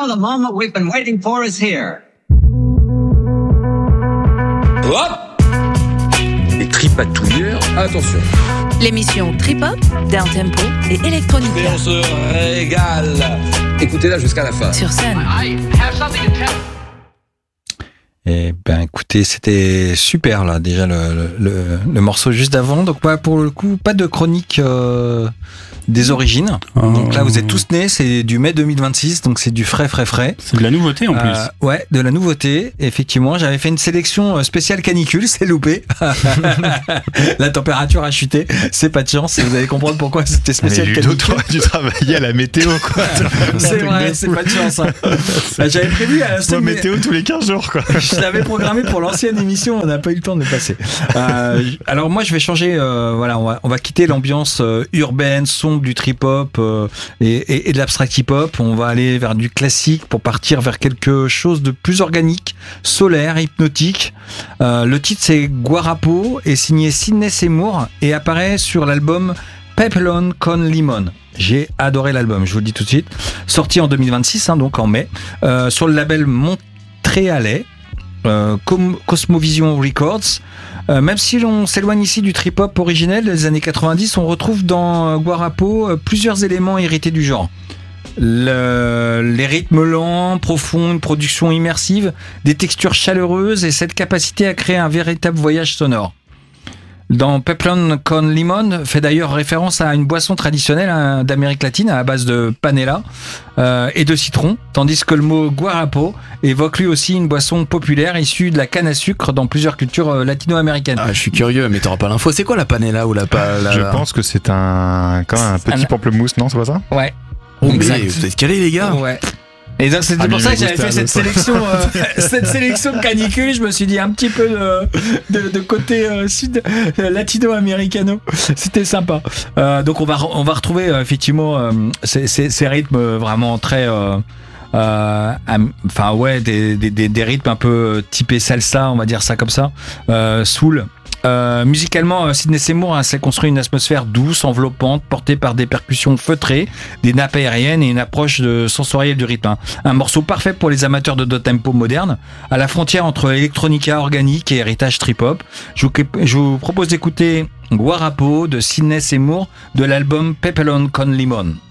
the moment we've been waiting for is here. Hop! Les tripatouilleurs, attention. L'émission Trip-Hop, Downtempo et Electronica. Et on se régale. Écoutez-la jusqu'à la fin. Sur scène. Eh ben écoutez, c'était super là déjà le morceau juste d'avant. Donc pour le coup, pas de chronique des origines. Donc là vous êtes tous nés, c'est du mai 2026, donc c'est du frais. C'est de la nouveauté en plus. Ouais, de la nouveauté. Effectivement, j'avais fait une sélection spéciale canicule, c'est loupé. La température a chuté, c'est pas de chance. Et vous allez comprendre pourquoi c'était spécial canicule. Toi, tu travaillais à la météo quoi. C'est vrai, c'est pas de chance. Hein. J'avais prévu la météo tous les 15 jours quoi. Je l'avais programmé pour l'ancienne émission, on n'a pas eu le temps de le passer. Alors moi je vais changer, voilà, on va quitter l'ambiance urbaine, sombre du trip-hop et de l'abstract hip-hop. On va aller vers du classique pour partir vers quelque chose de plus organique, solaire, hypnotique. Le titre c'est Guarapo, est signé Sidney Seymour et apparaît sur l'album Papillon con Limon. J'ai adoré l'album, je vous le dis tout de suite. Sorti en 2026, hein, donc en mai, sur le label montréalais. Cosmovision Records. Même si l'on s'éloigne ici du trip-hop originel des années 90, on retrouve dans Guarapo plusieurs éléments hérités du genre. Les rythmes lents, profonds, une production immersive, des textures chaleureuses et cette capacité à créer un véritable voyage sonore. Dans Papillon con Limon fait d'ailleurs référence à une boisson traditionnelle d'Amérique latine à base de panela et de citron, tandis que le mot guarapo évoque lui aussi une boisson populaire issue de la canne à sucre dans plusieurs cultures latino-américaines. Ah, je suis curieux, mais t'auras pas l'info. C'est quoi la panela ou la Je pense que c'est un petit pamplemousse, non, c'est pas ça? Ouais. Exact. Vous êtes calés les gars. Ouais. Et donc c'était pour ça que j'avais fait cette sélection canicule. Je me suis dit un petit peu de côté sud latino-américano. C'était sympa. Donc on va retrouver effectivement ces rythmes vraiment très enfin ouais, des rythmes un peu typés salsa, on va dire ça comme ça, soul. Musicalement, Sidney Seymour s'est construit une atmosphère douce, enveloppante, portée par des percussions feutrées, des nappes aériennes et une approche sensorielle du rythme. Un morceau parfait pour les amateurs de downtempo moderne, à la frontière entre electronica organique et héritage trip-hop. Je vous propose d'écouter Guarapo de Sidney Seymour de l'album Papillon con Limon.